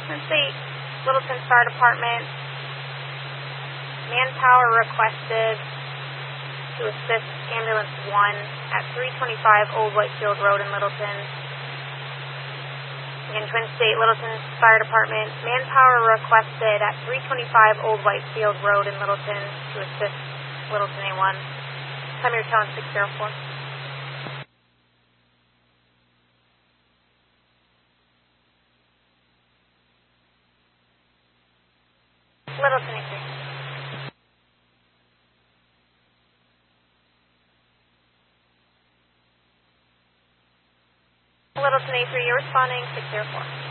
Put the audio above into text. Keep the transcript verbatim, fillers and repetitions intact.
Let's see, Littleton Fire Department, manpower requested to assist Ambulance one at three twenty-five Old Whitefield Road in Littleton. Again, Twin State Littleton Fire Department, manpower requested at three twenty-five Old Whitefield Road in Littleton to assist Littleton A one. Time your tone six zero four. Littleton A three. Littleton A three, you're responding six zero four.